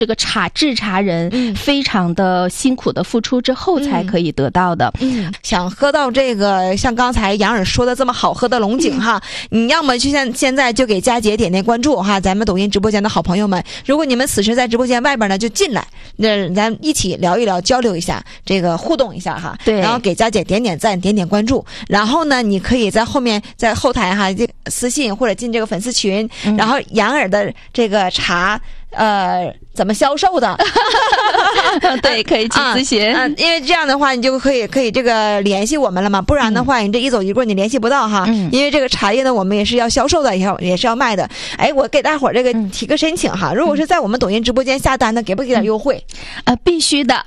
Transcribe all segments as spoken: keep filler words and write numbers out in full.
这个茶制茶人非常的辛苦的付出之后才可以得到的。 嗯，嗯想喝到这个像刚才杨尔说的这么好喝的龙井哈，嗯、你要么就现现在就给佳姐点点关注哈，咱们抖音直播间的好朋友们，如果你们此时在直播间外边呢，就进来，那咱一起聊一聊，交流一下，这个互动一下哈。 对， 然后给佳姐点点赞，点点关注，然后呢，你可以在后面在后台哈，这私信或者进这个粉丝群，嗯、然后杨尔的这个茶。呃，怎么销售的？ 对，可以去咨询。 嗯、啊啊，因为这样的话，你就可以可以这个联系我们了嘛。不然的话，嗯、你这一走一过，你联系不到哈。嗯、因为这个茶叶呢，我们也是要销售的，也要也是要卖的。哎，我给大伙儿这个提个申请哈，如果是在我们抖音直播间下单的，给不给点优惠？ 呃，必须的。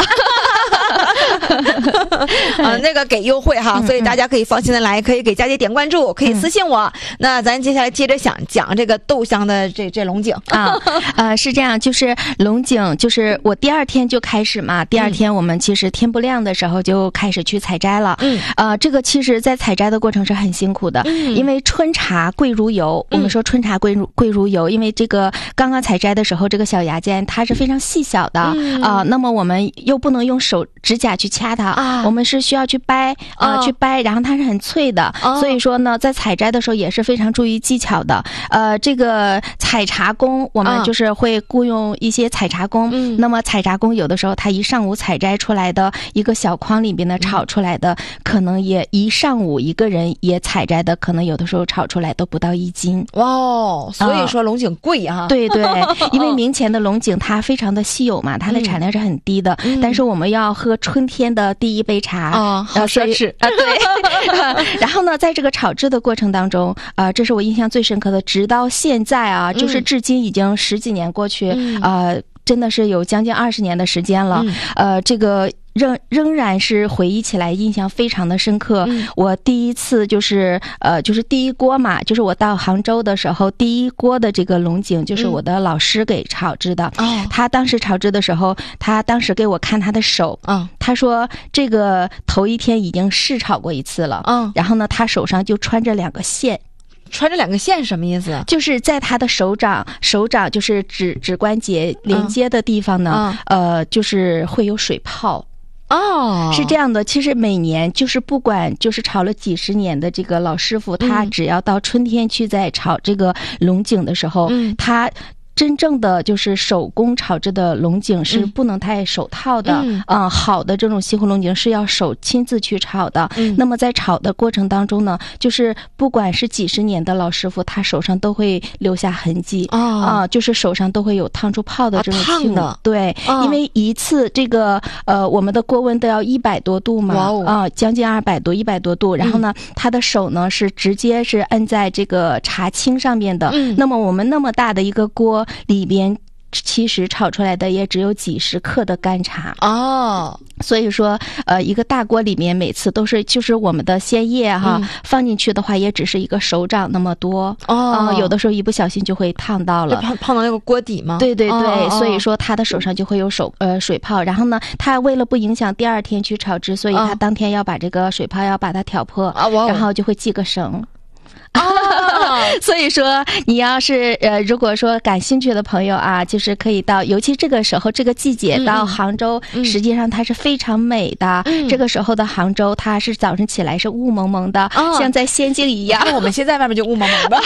啊，那个给优惠哈，所以大家可以放心的来，可以给佳姐点关注，可以私信我。嗯、那咱接下来接着想讲这个豆香的这这龙井啊，呃是这样，就是龙井，就是我第二天就开始嘛，第二天我们其实天不亮的时候就开始去采摘了。嗯，呃，这个其实在采摘的过程是很辛苦的，嗯、因为春茶贵如油。嗯、我们说春茶贵如贵如油，因为这个刚刚采摘的时候，这个小芽尖它是非常细小的啊、嗯呃，那么我们又不能用手指甲去掐它啊，我们是需要去掰啊、呃，去掰，然后它是很脆的，哦、所以说呢，在采摘的时候也是非常注意技巧的。呃，这个采茶工，我们就是会雇佣一些采茶工。嗯，那么采茶工有的时候他一上午采摘出来的一个小筐里边的炒出来的，嗯、可能也一上午一个人也采摘的，可能有的时候炒出来都不到一斤。 哦，所以说龙井贵哈、啊呃。对对，因为明前的龙井它非常的稀有嘛，它的产量是很低的，嗯、但是我们要喝春天的第一杯茶。 哦，好奢侈啊！对，然后呢，在这个炒制的过程当中，啊、呃，这是我印象最深刻的，直到现在啊，就是至今已经十几年过去，嗯、呃，真的是有将近二十年的时间了，嗯、呃，这个。仍仍然是回忆起来印象非常的深刻。嗯、我第一次就是呃就是第一锅嘛，就是我到杭州的时候，第一锅的这个龙井就是我的老师给炒制的。嗯、他当时炒制的时候，他当时给我看他的手，嗯、他说这个头一天已经试炒过一次了。嗯、然后呢，他手上就穿着两个线。 穿着两个线什么意思？ 就是在他的手掌，手掌就是指指关节连接的地方呢，嗯、呃，就是会有水泡。哦，是这样的，其实每年就是不管就是炒了几十年的这个老师傅，嗯、他只要到春天去在炒这个龙井的时候，嗯、他真正的就是手工炒制的龙井是不能戴手套的，嗯、呃，好的这种西湖龙井是要手亲自去炒的。嗯、那么在炒的过程当中呢，就是不管是几十年的老师傅，他手上都会留下痕迹啊、哦呃，就是手上都会有烫出泡的这种烫的。 对，哦、因为一次这个呃我们的锅温都要一百多度嘛，啊、哦呃，将近二百多，一百多度。然后呢，嗯、他的手呢是直接是按在这个茶青上面的。嗯、那么我们那么大的一个锅。里边其实炒出来的也只有几十克的干茶哦，所以说呃一个大锅里面每次都是就是我们的鲜叶哈、嗯、放进去的话也只是一个手掌那么多哦、呃，有的时候一不小心就会烫到了， 碰碰到那个锅底吗？ 对对对，哦、所以说他的手上就会有手呃水泡，然后呢他为了不影响第二天去炒制，所以他当天要把这个水泡要把它挑破，哦、然后就会系个绳。哦，所以说你要是呃，如果说感兴趣的朋友啊，就是可以到，尤其这个时候这个季节到杭州，嗯、实际上它是非常美的。嗯、这个时候的杭州，它是早上起来是雾蒙蒙的，哦、像在仙境一样。 我们现在外面就雾蒙蒙的。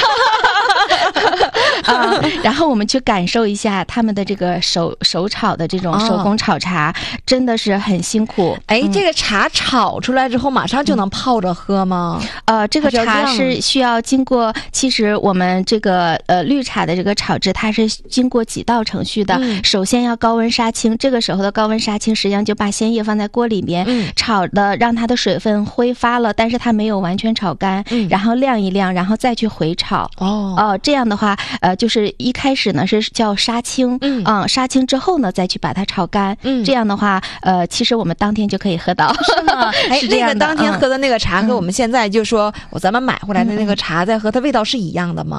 啊，然后我们去感受一下他们的这个手手炒的这种手工炒茶，哦、真的是很辛苦。 哎，嗯、这个茶炒出来之后，马上就能泡着喝吗？ 呃，这个茶是需要经过，其实我们这个呃绿茶的这个炒制，它是经过几道程序的。嗯、首先要高温杀青，这个时候的高温杀青，实际上就把鲜叶放在锅里面，嗯、炒的让它的水分挥发了，但是它没有完全炒干，嗯、然后晾一晾，然后再去回炒。哦，呃，这样的话，呃，就是一开始呢是叫杀青，嗯，呃、杀青之后呢再去把它炒干，嗯，这样的话，呃，其实我们当天就可以喝到。 是吗？哎，那个当天喝的那个茶和我们现在就说我咱们买回来的那个茶在喝，它味道是一样的吗？ 嗯。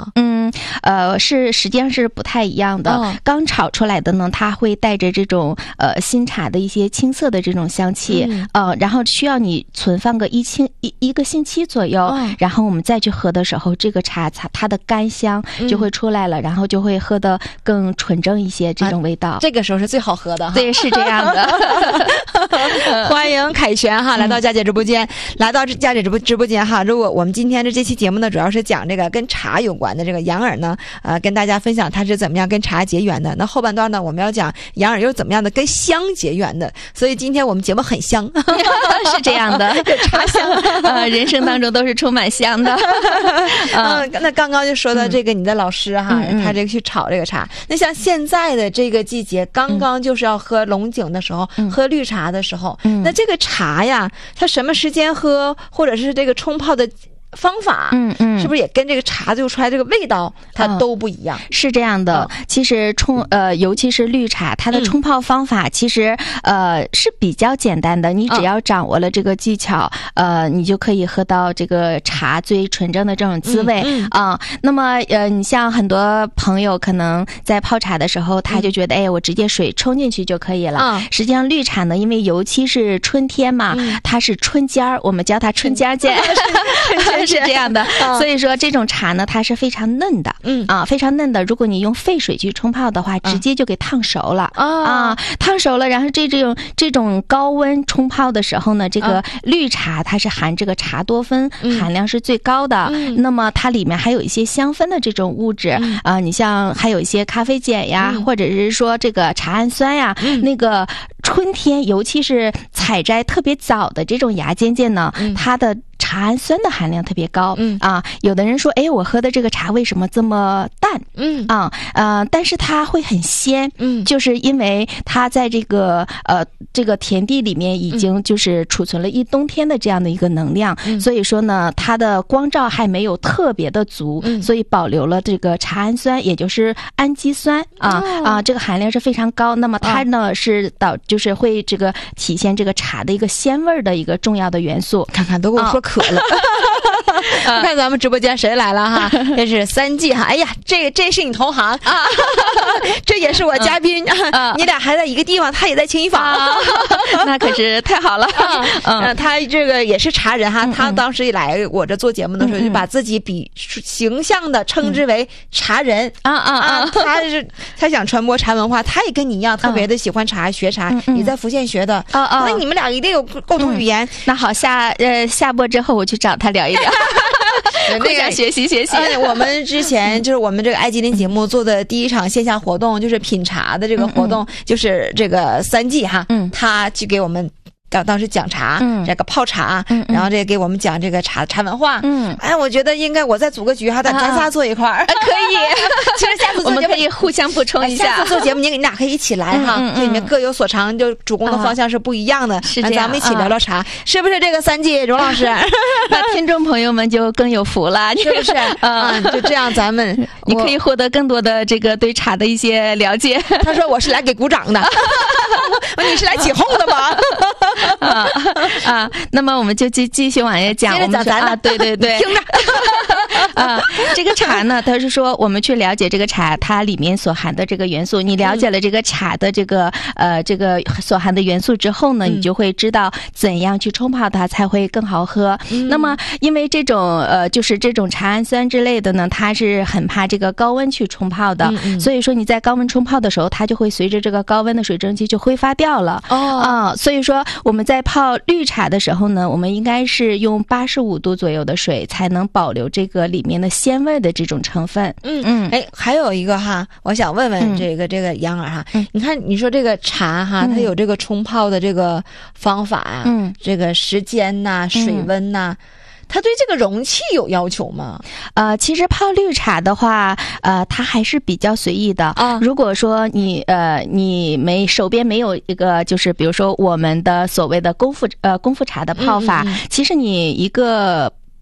嗯，呃，是实际上是不太一样的。 哦、 刚炒出来的呢，它会带着这种呃新茶的一些青涩的这种香气，嗯、呃，然后需要你存放个一星一一个星期左右，哦、然后我们再去喝的时候，这个茶它它的干香就会出来了，嗯、然后就会喝得更纯正一些，这种味道。啊、 这个时候是最好喝的哈。 对，是这样的。 欢迎凯旋哈，来到佳姐直播间，嗯、来到佳姐直播直播间哈。如果我们今天的这期节目呢，主要是讲这个跟茶有关的，这个杨耳呢，呃，跟大家分享他是怎么样跟茶结缘的。那后半段呢，我们要讲杨耳又怎么样的跟香结缘的。所以今天我们节目很香， 是这样的， 茶香， 呃，人生当中都是充满香的。 嗯，那刚刚就说到这个你的老师哈，嗯、他这个去炒这个茶。那像现在的这个季节，刚刚就是要喝龙井的时候，嗯、喝绿茶的时候，嗯、那这个茶呀，它什么时间喝，或者是这个冲泡的方法， 嗯嗯， 是不是也跟这个茶就出来这个味道它都不一样？ 嗯、是这样的，嗯、其实冲呃，尤其是绿茶，它的冲泡方法其实、嗯、呃是比较简单的，你只要掌握了这个技巧，嗯、呃，你就可以喝到这个茶最纯正的这种滋味啊、嗯嗯呃。那么呃，你像很多朋友可能在泡茶的时候，他就觉得、嗯、哎，我直接水冲进去就可以了。嗯、实际上绿茶呢，因为尤其是春天嘛，嗯、它是春尖儿，我们叫它春尖儿见。是这样的，所以说这种茶呢，它是非常嫩的，嗯啊，非常嫩的。如果你用沸水去冲泡的话，直接就给烫熟了、嗯、啊，烫熟了。然后这这种这种高温冲泡的时候呢，这个绿茶它是含这个茶多酚含量是最高的，嗯、那么它里面还有一些香氛的这种物质、嗯、啊，你像还有一些咖啡碱呀，嗯、或者是说这个茶氨酸呀，嗯、那个春天尤其是采摘特别早的这种芽尖尖呢，嗯、它的茶氨酸的含量特别高，嗯啊，有的人说，哎，我喝的这个茶为什么这么淡？嗯啊呃，但是它会很鲜，嗯，就是因为它在这个呃这个田地里面已经就是储存了一冬天的这样的一个能量，嗯、所以说呢，它的光照还没有特别的足，嗯、所以保留了这个茶氨酸，也就是氨基酸啊、哦、啊，这个含量是非常高。那么它呢、哦、是导就是会这个体现这个茶的一个鲜味的一个重要的元素。 看看都跟我说渴了。哦看咱们直播间谁来了哈？这是三季哈！哎呀，这这是你同行啊，这也是我嘉宾，嗯、你俩还在一个地方，他也在青衣坊，啊、 那可是太好了。 嗯，嗯他这个也是茶人哈，嗯、他当时一来我这做节目的时候，嗯、就把自己比形象的称之为茶人啊啊啊！他是他想传播茶文化，他也跟你一样特别的喜欢茶，学茶， 嗯、 你在福建学的啊啊，那你们俩一定有共同语言。 嗯、那好，下呃下播之后我去找他聊一聊。互相学习学习、 呃。我们之前就是我们这个爱吉林节目做的第一场线下活动，就是品茶的这个活动，嗯嗯就是这个三季哈，嗯，他去给我们。当当时讲茶，嗯，这个泡茶，嗯，然后这给我们讲这个茶茶文化，嗯，哎，我觉得应该我再组个局哈，咱咱仨坐一块儿， 啊，可以。 其实下次做节目我们可以互相补充一下。 下次做节目，你你俩可以一起来哈，嗯嗯这里面各有所长，就主攻的方向是不一样的，啊、 是这样。 咱们一起聊聊茶，嗯、是不是这个三季荣老师？ 那听众朋友们就更有福了， 是不是？嗯，就这样，咱们你可以获得更多的这个对茶的一些了解。 他说我是来给鼓掌的，你是来起哄的吧？ 啊啊，那么我们就继继续往下讲， 接着讲咱的、 啊，对对对， 听着啊，这个茶呢，它是说我们去了解这个茶，它里面所含的这个元素，你了解了这个茶的这个呃这个所含的元素之后呢，你就会知道怎样去冲泡它才会更好喝。嗯、那么因为这种呃就是这种茶氨酸之类的呢，它是很怕这个高温去冲泡的，嗯嗯所以说你在高温冲泡的时候，它就会随着这个高温的水蒸气就挥发掉了。哦啊，所以说我们在泡绿茶的时候呢，我们应该是用八十五度左右的水，才能保留这个里面的鲜味的这种成分。 嗯嗯，哎，还有一个哈，我想问问这个、嗯、这个杨儿哈，嗯、你看你说这个茶哈，它有这个冲泡的这个方法啊，嗯，这个时间呐、水温呐。嗯它对这个容器有要求吗？ 呃，其实泡绿茶的话，呃，它还是比较随意的啊。如果说你呃你没手边没有一个，就是比如说我们的所谓的功夫呃功夫茶的泡法，嗯嗯其实你一个。普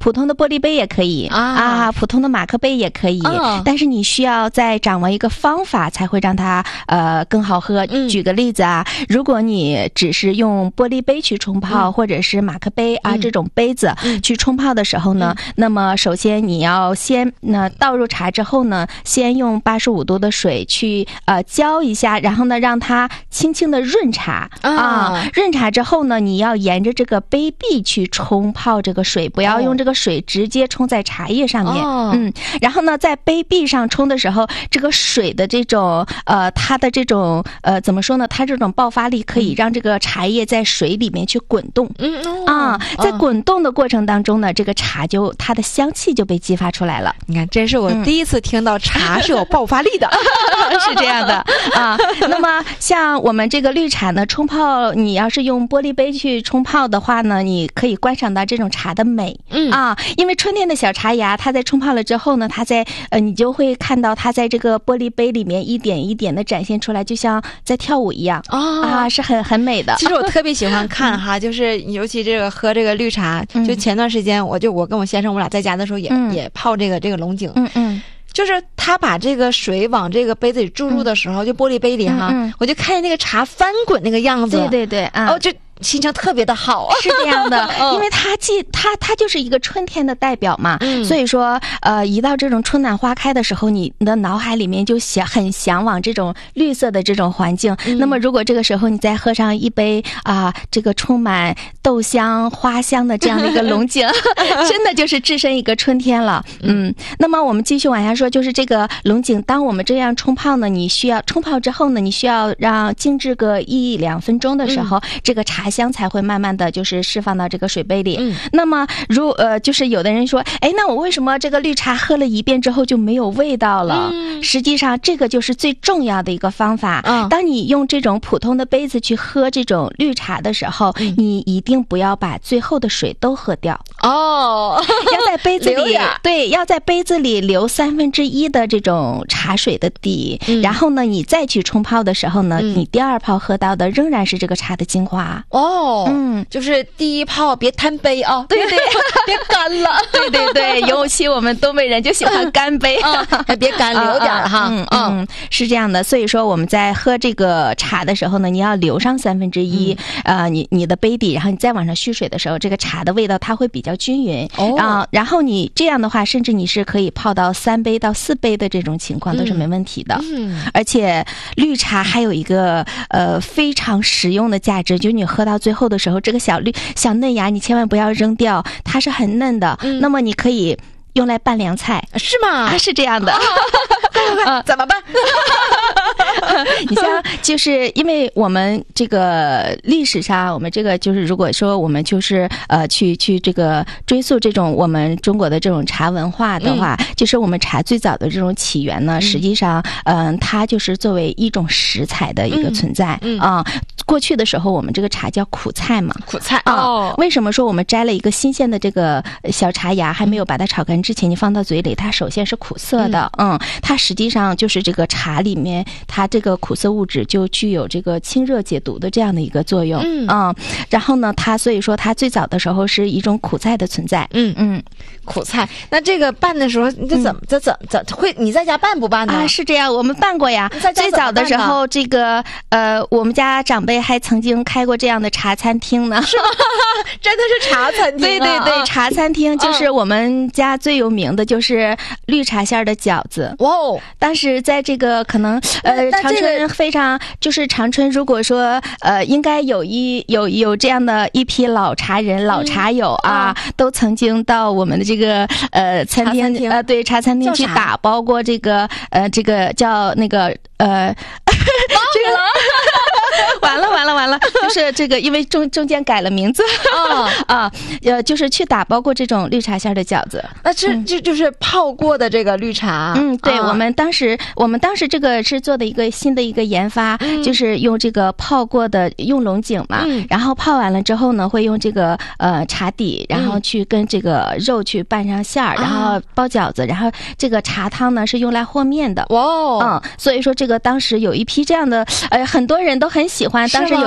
普通的玻璃杯也可以 啊, 啊，普通的马克杯也可以、哦，但是你需要再掌握一个方法，才会让它呃更好喝。嗯、举个例子啊，如果你只是用玻璃杯去冲泡，嗯、或者是马克杯啊、嗯、这种杯子去冲泡的时候呢，嗯、那么首先你要先那倒入茶之后呢，先用八十五度的水去呃浇一下，然后呢让它轻轻的润茶、哦、啊，润茶之后呢，你要沿着这个杯壁去冲泡这个水，不要用这个水直接冲在茶叶上面。哦、嗯，然后呢，在杯壁上冲的时候，这个水的这种呃，它的这种呃，怎么说呢？它这种爆发力可以让这个茶叶在水里面去滚动。嗯、哦、啊，在滚动的过程当中呢，这个茶就它的香气就被激发出来了。 你看，这是我第一次听到茶是有爆发力的， 嗯、是这样的啊。那么像我们这个绿茶呢，冲泡你要是用玻璃杯去冲泡的话呢，你可以观赏到这种茶的美。嗯啊，因为春天的小茶芽，它在冲泡了之后呢，它在呃，你就会看到它在这个玻璃杯里面一点一点的展现出来，就像在跳舞一样。哦啊，是很很美的。 其实我特别喜欢看哈，就是尤其这个喝这个绿茶，嗯、就前段时间我就我跟我先生我俩在家的时候也、嗯、也泡这个这个龙井。嗯嗯。就是他把这个水往这个杯子里注入的时候，嗯、就玻璃杯里哈、嗯嗯，我就看见那个茶翻滚那个样子。 对对对，啊， 哦，就心情特别的好。 是这样的，因为它既它它就是一个春天的代表嘛，嗯、所以说呃，一到这种春暖花开的时候，你的脑海里面就想很向往这种绿色的这种环境。嗯、那么如果这个时候你再喝上一杯啊、呃，这个充满豆香花香的这样的一个龙井，真的就是置身一个春天了。嗯，那么我们继续往下说。就是这个龙井，当我们这样冲泡呢，你需要冲泡之后呢，你需要让静置个一两分钟的时候，嗯、这个茶香才会慢慢的就是释放到这个水杯里。嗯、那么如呃，就是有的人说，哎，那我为什么这个绿茶喝了一遍之后就没有味道了？嗯、实际上，这个就是最重要的一个方法。嗯、当你用这种普通的杯子去喝这种绿茶的时候，嗯、你一定不要把最后的水都喝掉。哦，要在杯子里，对，要在杯子里留三分之一的这种茶水的底，嗯、然后呢，你再去冲泡的时候呢，嗯、你第二泡喝到的仍然是这个茶的精华。 哦，嗯，就是第一泡别贪杯啊， 对对， 别干了， 对对对，尤其我们东北人就喜欢干杯， 还别干，留点哈。 嗯嗯，是这样的，所以说我们在喝这个茶的时候呢，你要留上三分之一，呃，你你的杯底，然后你再往上蓄水的时候，这个茶的味道它会比较均匀。哦，啊，然后你这样的话，甚至你是可以泡到三杯到四杯的这种情况都是没问题的。嗯，而且绿茶还有一个呃非常实用的价值，就是你喝到最后的时候，这个小绿小嫩芽你千万不要扔掉，它是很嫩的。嗯、那么你可以用来拌凉菜， 是吗？ 啊，是这样的。 啊、怎么办？ 你像就是因为我们这个历史上，我们这个就是如果说我们就是呃去去这个追溯这种我们中国的这种茶文化的话，嗯、就是我们茶最早的这种起源呢，嗯、实际上嗯、呃，它就是作为一种食材的一个存在啊、嗯嗯呃。过去的时候，我们这个茶叫苦菜嘛， 苦菜哦、呃。为什么说我们摘了一个新鲜的这个小茶芽，还没有把它炒干之前，你放到嘴里，它首先是苦涩的，嗯，嗯它实际上就是这个茶里面，它这个苦涩物质就具有这个清热解毒的这样的一个作用，嗯，嗯然后呢，它所以说它最早的时候是一种苦菜的存在， 嗯嗯，苦菜。那这个拌的时候，你这怎么这怎怎会？你在家拌不拌呢？ 啊，是这样，我们拌过呀。最早的时候，这个呃，我们家长辈还曾经开过这样的茶餐厅呢， 是吗？真的是茶餐厅、啊？ 对对对，啊、茶餐厅就是我们家最有名的就是绿茶馅的饺子。哇哦！当时在这个可能呃长春非常就是长春，如果说呃应该有一有有这样的一批老茶人、老茶友啊，嗯、都曾经到我们的这个呃餐厅, 餐厅呃对茶餐厅去打包过这个呃这个叫那个呃这个。完了完了完了，就是这个，因为中中间改了名字啊啊，呃，就是去打包过这种绿茶馅的饺子。 那这这就是泡过的这个绿茶。 嗯，对，我们当时我们当时这个是做的一个新的一个研发，就是用这个泡过的用龙井嘛，然后泡完了之后呢，会用这个呃茶底，然后去跟这个肉去拌上馅儿，然后包饺子，然后这个茶汤呢是用来和面的。哇，嗯，所以说这个当时有一批这样的，呃，很多人都很喜欢。当时有一阵是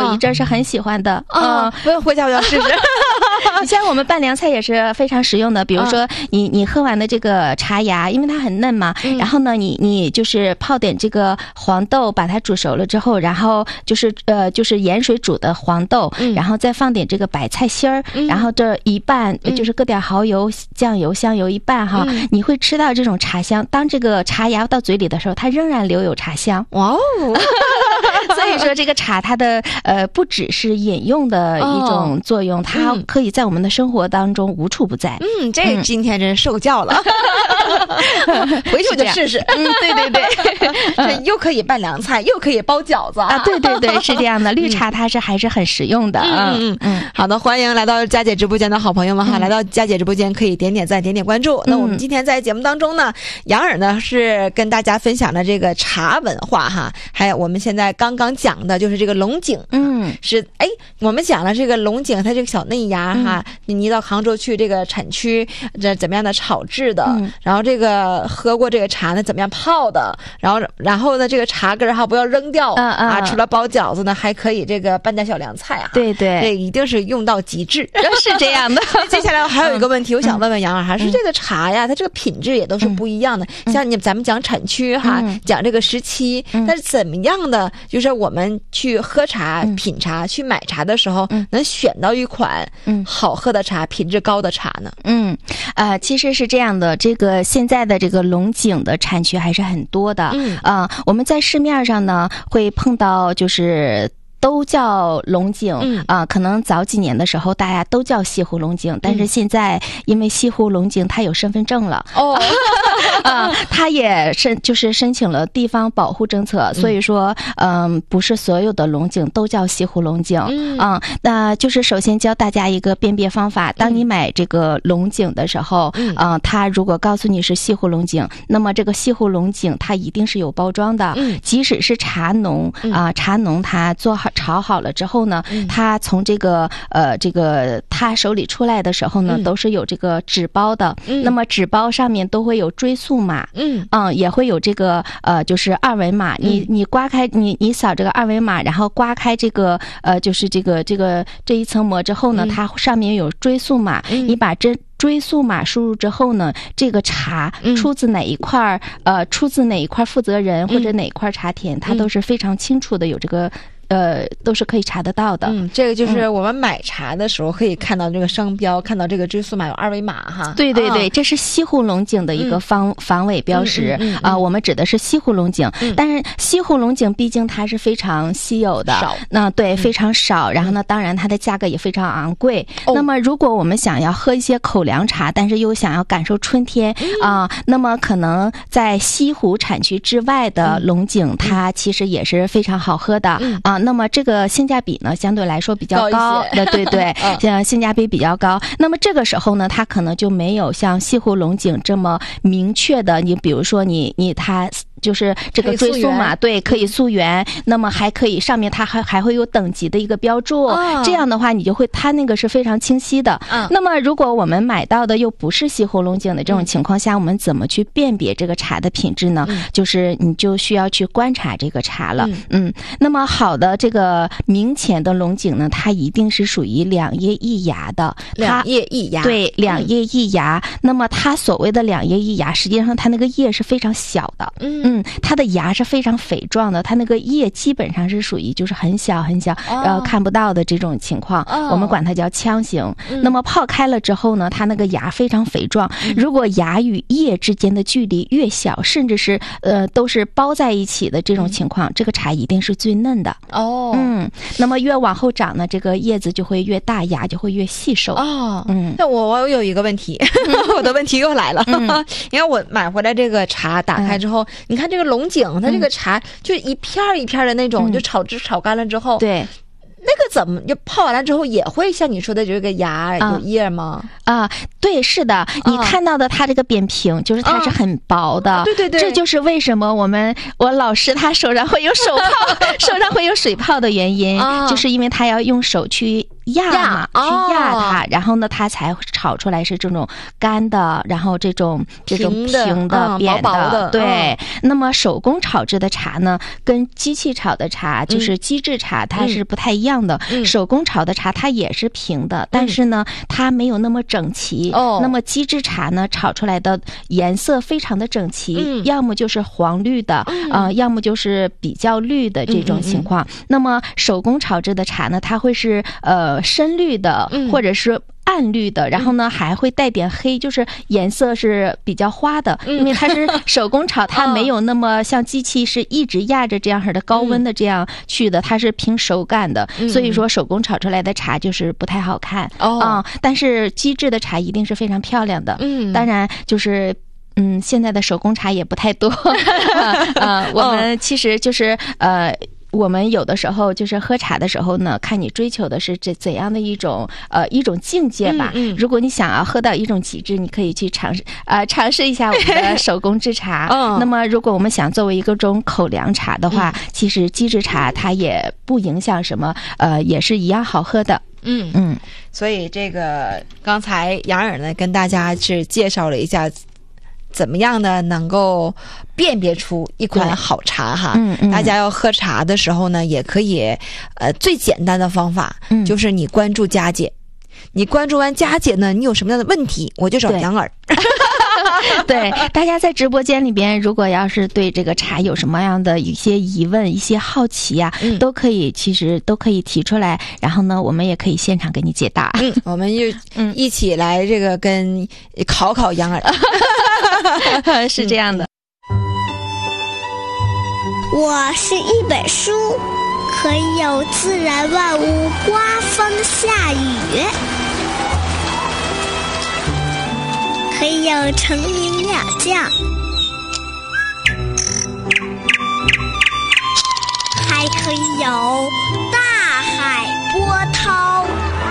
很喜欢的啊。不用回家我要试试。 你像我们拌凉菜也是非常实用的，比如说你你喝完的这个茶芽，因为它很嫩嘛，然后呢你你就是泡点这个黄豆，把它煮熟了之后，然后就是呃就是盐水煮的黄豆，然后再放点这个白菜心儿，然后这一拌就是搁点蚝油、酱油、香油一拌哈，你会吃到这种茶香。当这个茶芽到嘴里的时候，它仍然留有茶香。 哇哦！ 所以说这个茶它的呃不只是饮用的一种作用，它可以在我们的生活当中无处不在。 嗯，这个今天真受教了。回去我就试试。 嗯，对对对， 这又可以拌凉菜，又可以包饺子啊！对对对，是这样的。绿茶它是还是很实用的。 嗯嗯嗯。好的，欢迎来到佳姐直播间的好朋友们哈，来到佳姐直播间可以点点赞、点点关注。那我们今天在节目当中呢，杨尔呢是跟大家分享了这个茶文化哈，还有我们现在刚刚讲的就是这个龙井。嗯，是哎，我们讲了这个龙井，它这个小嫩芽哈，你到杭州去这个产区，这怎么样的炒制的，然后这个喝过这个茶呢，怎么样泡的，然后然后呢，这个茶根哈不要扔掉啊，除了包饺子呢，还可以这个拌点小凉菜啊。 对对， 这一定是用到极致， 是这样的。 接下来还有一个问题，我想问问杨儿，还是这个茶呀，它这个品质也都是不一样的。像你咱们讲产区哈，讲这个时期，但是怎么样的，就是我们去喝茶、品茶、去买茶的时候，能选到一款好喝的茶、品质高的茶呢？ 嗯，呃，其实是这样的，这个现在的这个龙井的产区还是很多的。嗯啊、呃，我们在市面上呢会碰到就是。都叫龙井啊、嗯呃，可能早几年的时候大家都叫西湖龙井，但是现在因为西湖龙井它有身份证了哦，啊、呃，它也申就是申请了地方保护政策，所以说嗯、呃，不是所有的龙井都叫西湖龙井啊、嗯呃。那就是首先教大家一个辨别方法，当你买这个龙井的时候，嗯、呃，它如果告诉你是西湖龙井，那么这个西湖龙井它一定是有包装的，嗯、即使是茶农啊、呃，茶农他做好。炒好了之后呢，他从这个呃这个他手里出来的时候呢，嗯、都是有这个纸包的。嗯、那么纸包上面都会有追溯码，嗯嗯，也会有这个呃就是二维码。你你刮开你你扫这个二维码，然后刮开这个呃就是这个这个这一层膜之后呢，嗯、它上面有追溯码，嗯、你把这。追溯码输入之后呢，这个茶出自哪一块、嗯、呃，出自哪一块负责人或者哪一块茶田，嗯、它都是非常清楚的，有这个。呃，都是可以查得到的。 嗯，这个就是我们买茶的时候可以看到这个商标，嗯、看到这个追溯码有二维码哈。 对对对，哦、这是西湖龙井的一个防、嗯、防伪标识啊、嗯嗯嗯呃。我们指的是西湖龙井，嗯、但是西湖龙井毕竟它是非常稀有的， 少那对非常少。然后呢，当然它的价格也非常昂贵。嗯、那么如果我们想要喝一些口粮茶，但是又想要感受春天啊、嗯呃，那么可能在西湖产区之外的龙井，嗯、它其实也是非常好喝的啊、嗯呃。那么这个性价比呢，相对来说比较高的，对对，像性价比比较高。那么这个时候呢，它可能就没有像西湖龙井这么明确的，你比如说你你它。就是这个追溯码，对，可以溯源，那么还可以上面它还还会有等级的一个标注，哦、这样的话你就会它那个是非常清晰的。嗯、那么如果我们买到的又不是西湖龙井的这种情况下，嗯、我们怎么去辨别这个茶的品质呢？嗯、就是你就需要去观察这个茶了。嗯，嗯那么好的这个明前的龙井呢，它一定是属于两叶一芽的， 两叶一芽， 对，两叶一芽。嗯、那么它所谓的两叶一芽，实际上它那个叶是非常小的。嗯。嗯，它的芽是非常肥壮的，它那个叶基本上是属于就是很小很小，哦、呃看不到的这种情况，哦、我们管它叫腔形。嗯、那么泡开了之后呢，它那个芽非常肥壮，嗯、如果芽与叶之间的距离越小，甚至是呃都是包在一起的这种情况，嗯、这个茶一定是最嫩的。哦，嗯，那么越往后长呢，这个叶子就会越大，芽就会越细瘦。 哦，嗯，那我我有一个问题，嗯、我的问题又来了，嗯、因为我买回来这个茶打开之后，嗯、你看。这个龙井，它这个茶就一片一片的那种，嗯、就炒制炒干了之后， 对， 那个怎么就泡完了之后也会像你说的这个芽有叶吗？ 啊，对，是的，你看到的它这个扁平，就是它是很薄的， 啊、对对对， 这就是为什么我们我老师他手上会有手泡，手上会有水泡的原因，啊、就是因为他要用手去。 压嘛， 压去压它， 哦然后呢，它才炒出来是这种干的，然后这种这种平的平的、 嗯扁薄薄的对。那么手工炒制的茶呢，跟机器炒的茶，就是机制茶，它是不太一样的。 嗯手工炒的茶它也是平的，但是呢，它没有那么整齐。 哦那么机制茶呢，炒出来的颜色非常的整齐， 嗯要么就是黄绿的， 嗯呃，要么就是比较绿的这种情况。那么手工炒制的茶呢，它会是呃深绿的， 嗯或者是暗绿的，然后呢还会带点黑，就是颜色是比较花的，因为它是手工炒，它没有那么像机器是一直压着这样式的高温的这样去的，它是凭手感的，所以说手工炒出来的茶就是不太好看啊。但是机制的茶一定是非常漂亮的，嗯，当然就是嗯，现在的手工茶也不太多，呃，我们其实就是呃。我们有的时候就是喝茶的时候呢，看你追求的是这怎样的一种呃一种境界吧。嗯嗯、如果你想要喝到一种极致，你可以去尝试呃尝试一下我们的手工制茶。嗯、那么如果我们想作为一个种口粮茶的话，嗯、其实机制茶它也不影响什么，呃，也是一样好喝的。 嗯嗯，所以这个刚才杨尔呢跟大家是介绍了一下。怎么样呢？能够辨别出一款好茶哈？嗯嗯，大家要喝茶的时候呢，也可以，呃，最简单的方法，嗯，就是你关注佳姐，你关注完佳姐呢，你有什么样的问题，我就找杨尔。 对，大家在直播间里边，如果要是对这个茶有什么样的一些疑问、一些好奇呀、啊，嗯、都可以，其实都可以提出来。然后呢，我们也可以现场给你解答。 嗯，我们就嗯一起来这个跟考考杨尔。 是这样的。 我是一本书，可以有自然万物，刮风下雨。可以有成名鸟叫，还可以有大海波涛。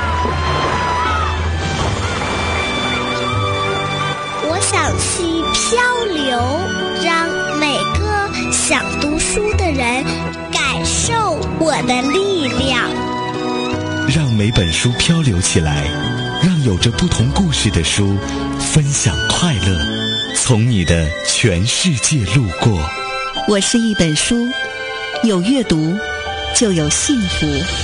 我想去漂流，让每个想读书的人感受我的力量。 让每本书漂流起来，让有着不同故事的书分享快乐，从你的全世界路过。 我是一本书，有阅读就有幸福。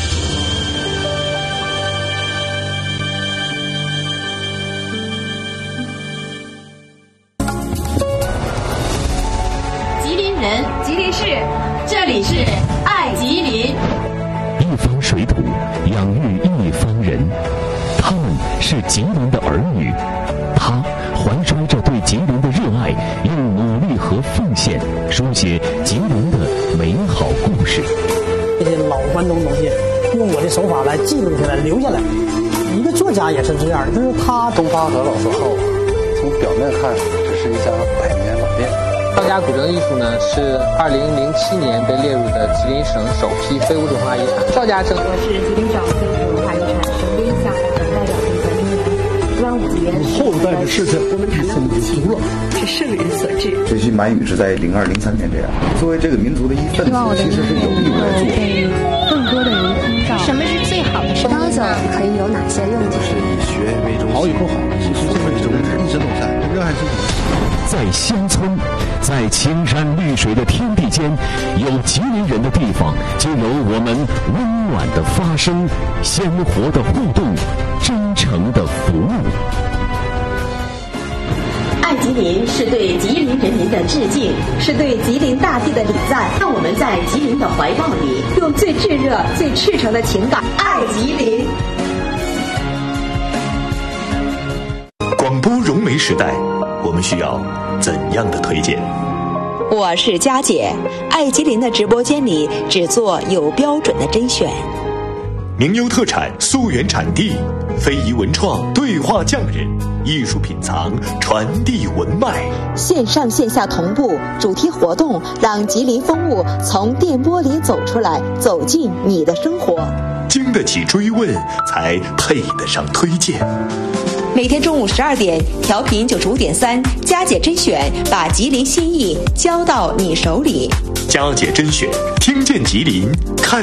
吉林人，吉林市，这里是爱吉林。 一方水土养育一方人，他们是吉林的儿女，他怀揣着对吉林的热爱，用努力和奉献书写吉林的美好故事。 这些老关东东西，用我的手法来记录下来、留下来。一个作家也是这样，就是他东方河老字号，从表面看只是一家百年老店。 赵家古镇艺术呢，是二零零七年被列入的吉林省首批非物质文化遗产。赵家镇， 我是吉林省非物质文化遗产省规项目的代表性传承人。端午节， 后代的事情我们已经读了， 是圣人所制。 这些满语是在零二零三年这样。作为这个民族的一份子，其实是有义务来做。 被更多的人听到，什么是最好的生活？ 可以有哪些用途？ 就是以学为中心， 好与不好，其实这个一直都在，热爱生活。 在乡村，在青山绿水的天地间，有吉林人的地方，就有我们温暖的发声、鲜活的互动、真诚的服务。 爱吉林是对吉林人民的致敬，是对吉林大地的礼赞。让我们在吉林的怀抱里，用最炙热、最赤诚的情感爱吉林。 广播融媒时代，我们需要怎样的推荐？ 我是佳姐，爱吉林的直播间里只做有标准的甄选。 名优特产溯源产地，非遗文创对话匠人，艺术品藏传递文脉， 线上线下同步，主题活动让吉林风物从电波里走出来，走进你的生活。 经得起追问，才配得上推荐。 每天中午十二点，调频九十五点三，佳姐甄选，把吉林心意交到你手里。 佳姐甄选，听见吉林，看